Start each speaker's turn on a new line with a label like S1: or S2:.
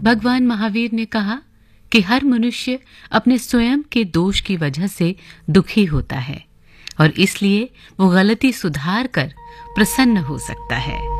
S1: भगवान महावीर ने कहा कि हर मनुष्य अपने स्वयं के दोष की वजह से दुखी होता है और इसलिए वो गलती सुधार कर प्रसन्न हो सकता है।